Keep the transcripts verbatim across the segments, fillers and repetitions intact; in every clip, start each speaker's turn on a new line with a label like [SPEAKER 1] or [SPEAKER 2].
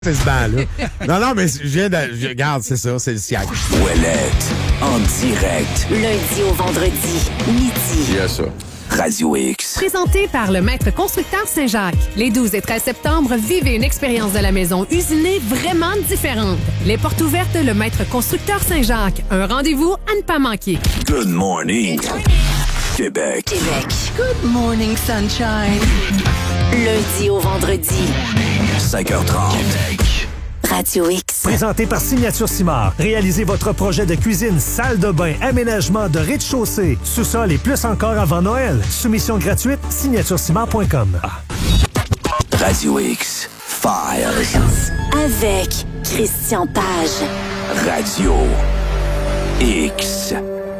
[SPEAKER 1] fait ce banc-là. Non, non, mais je viens de... Je, regarde, c'est ça, c'est le siècle.
[SPEAKER 2] Ouellette, en direct.
[SPEAKER 3] Lundi au vendredi, midi.
[SPEAKER 2] Il y a ça. Radio X.
[SPEAKER 4] Présenté par le Maître Constructeur Saint-Jacques. Les douze et treize septembre, vivez une expérience de la maison usinée vraiment différente. Les portes ouvertes, le Maître Constructeur Saint-Jacques. Un rendez-vous à ne pas manquer.
[SPEAKER 2] Good morning, Québec.
[SPEAKER 3] Québec.
[SPEAKER 5] Good morning, sunshine.
[SPEAKER 3] Lundi au vendredi.
[SPEAKER 2] cinq heures trente. Québec.
[SPEAKER 3] Radio X.
[SPEAKER 6] Présenté par Signature Simard. Réalisez votre projet de cuisine, salle de bain, aménagement de rez-de-chaussée, sous-sol et plus encore avant Noël. Soumission gratuite, signature simard point com. Ah.
[SPEAKER 2] Radio X. Files.
[SPEAKER 3] Avec Christian Page.
[SPEAKER 2] Radio X.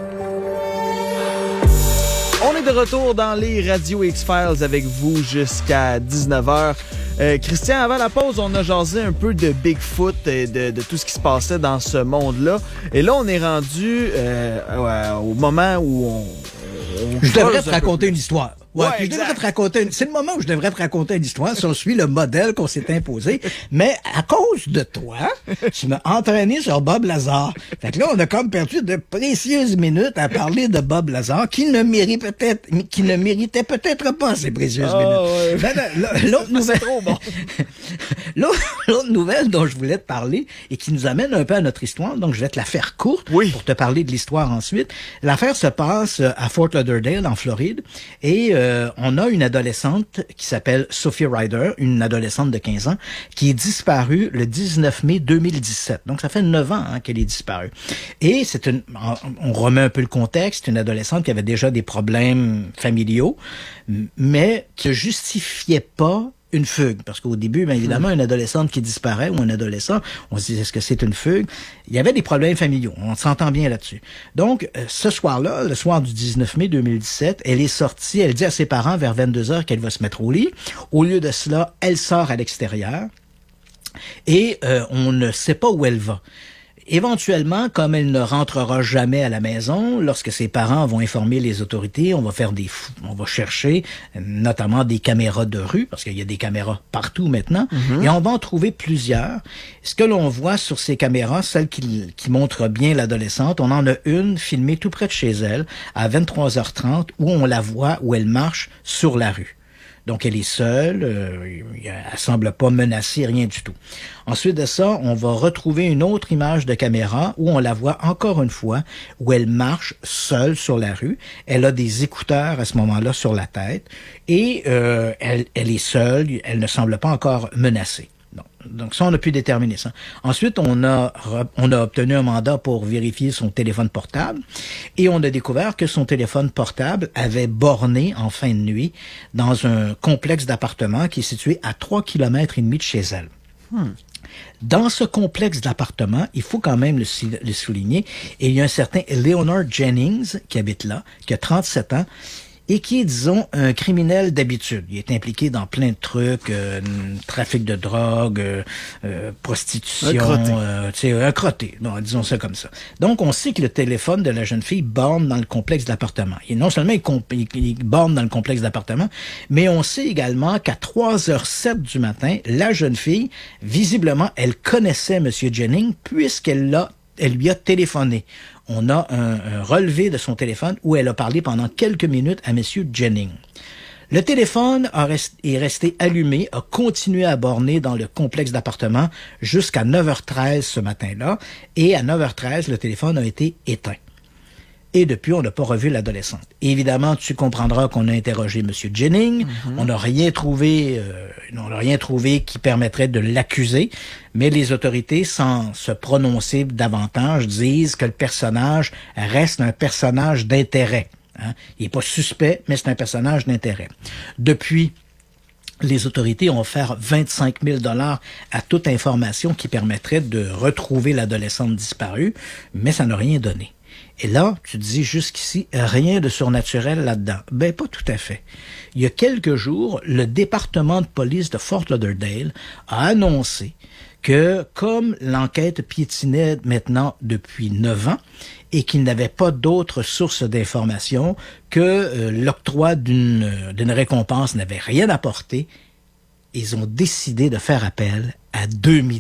[SPEAKER 7] On est de retour dans les Radio X-Files avec vous jusqu'à dix-neuf heures. Euh, Christian, avant la pause, on a jasé un peu de Bigfoot et de, de tout ce qui se passait dans ce monde-là. Et là, on est rendu euh, au moment où on... on
[SPEAKER 8] je devrais te raconter une histoire. Ouais,
[SPEAKER 7] Ouais,
[SPEAKER 8] puis je devrais te raconter une... C'est le moment où je devrais te raconter une histoire si on suit le modèle qu'on s'est imposé. Mais à cause de toi, tu m'as entraîné sur Bob Lazar. Fait que là, on a comme perdu de précieuses minutes à parler de Bob Lazar qui ne méritait peut-être, qui ne méritait peut-être pas ces précieuses
[SPEAKER 7] Oh,
[SPEAKER 8] minutes.
[SPEAKER 7] ouais.
[SPEAKER 8] Ben, ben, l'autre nouvelle...
[SPEAKER 7] C'est trop bon.
[SPEAKER 8] L'autre nouvelle dont je voulais te parler et qui nous amène un peu à notre histoire, donc je vais te la faire courte
[SPEAKER 7] Oui.
[SPEAKER 8] pour te parler de l'histoire ensuite. L'affaire se passe à Fort Lauderdale, en Floride, et euh, on a une adolescente qui s'appelle Sophie Ryder, une adolescente de quinze ans, qui est disparue le dix-neuf mai deux mille dix-sept. Donc ça fait neuf ans hein, qu'elle est disparue. Et c'est une, on remet un peu le contexte, une adolescente qui avait déjà des problèmes familiaux, mais qui ne justifiait pas une fugue. Parce qu'au début, bien évidemment, une adolescente qui disparaît ou un adolescent, on se dit, est-ce que c'est une fugue? Il y avait des problèmes familiaux. On s'entend bien là-dessus. Donc, euh, ce soir-là, le soir du dix-neuf mai deux mille dix-sept, elle est sortie, elle dit à ses parents vers vingt-deux heures qu'elle va se mettre au lit. Au lieu de cela, elle sort à l'extérieur et euh, on ne sait pas où elle va. Éventuellement, comme elle ne rentrera jamais à la maison, lorsque ses parents vont informer les autorités, on va faire des, on va chercher notamment des caméras de rue, parce qu'il y a des caméras partout maintenant, mm-hmm. et on va en trouver plusieurs. Ce que l'on voit sur ces caméras, celle qui, qui montre bien l'adolescente, on en a une filmée tout près de chez elle, à vingt-trois heures trente, où on la voit, où elle marche sur la rue. Donc, elle est seule, euh, elle semble pas menacer, rien du tout. Ensuite de ça, on va retrouver une autre image de caméra où on la voit encore une fois, où elle marche seule sur la rue. Elle a des écouteurs à ce moment-là sur la tête et euh, elle, elle est seule, elle ne semble pas encore menacée. Non. Donc ça, on a pu déterminer ça. Ensuite, on a on a obtenu un mandat pour vérifier son téléphone portable et on a découvert que son téléphone portable avait borné en fin de nuit dans un complexe d'appartements qui est situé à trois kilomètres et demi de chez elle. Hmm. Dans ce complexe d'appartements, il faut quand même le, le souligner, et il y a un certain Leonard Jennings qui habite là, qui a trente-sept ans, et qui est, disons, un criminel d'habitude. Il est impliqué dans plein de trucs, euh, trafic de drogue, euh, euh, prostitution,
[SPEAKER 7] un crotté.
[SPEAKER 8] Euh, tu sais, un crotté, bon, disons ça comme ça. Donc, on sait que le téléphone de la jeune fille borne dans le complexe d'appartement. Et non seulement il, comp- il, il borne dans le complexe d'appartement, mais on sait également qu'à trois heures sept du matin, la jeune fille, visiblement, elle connaissait M. Jennings puisqu'elle l'a, elle lui a téléphoné. On a un, un relevé de son téléphone où elle a parlé pendant quelques minutes à M. Jennings. Le téléphone a rest, est resté allumé, a continué à borner dans le complexe d'appartements jusqu'à neuf heures treize ce matin-là, et à neuf heures treize, le téléphone a été éteint. Et depuis, on n'a pas revu l'adolescente. Évidemment, tu comprendras qu'on a interrogé M. Jennings. Mm-hmm. On n'a rien trouvé, euh, on n'a rien trouvé qui permettrait de l'accuser. Mais les autorités, sans se prononcer davantage, disent que le personnage reste un personnage d'intérêt. Hein? Il n'est pas suspect, mais c'est un personnage d'intérêt. Depuis, les autorités ont offert vingt-cinq mille dollars à toute information qui permettrait de retrouver l'adolescente disparue, mais ça n'a rien donné. Et là, tu te dis jusqu'ici, rien de surnaturel là-dedans. Ben, pas tout à fait. Il y a quelques jours, le département de police de Fort Lauderdale a annoncé que, comme l'enquête piétinait maintenant depuis neuf ans et qu'il n'avait pas d'autres sources d'informations, que euh, l'octroi d'une, d'une récompense n'avait rien apporté, ils ont décidé de faire appel à deux